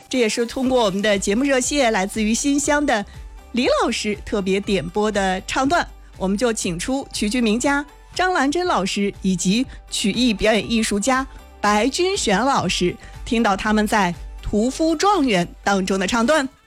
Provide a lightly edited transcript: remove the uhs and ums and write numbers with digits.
这也是通过我们的节目热线来自于新乡的李老师特别点播的唱段，我们就请出曲剧名家张兰珍老师以及曲艺表演艺术家白君璇老师，听到他们在《屠夫状元》当中的唱段。